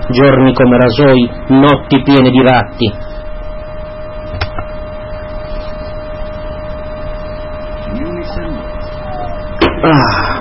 giorni come rasoi, notti piene di ratti. Ah.